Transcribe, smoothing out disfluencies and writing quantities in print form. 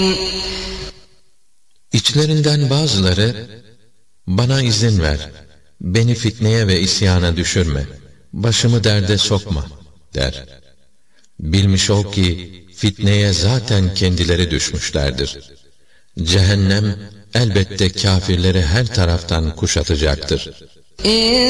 İçlerinden bazıları, bana izin ver, beni fitneye ve isyana düşürme, başımı derde sokma der. Bilmiş ol ki fitneye zaten kendileri düşmüşlerdir. Cehennem elbette kâfirleri her taraftan kuşatacaktır.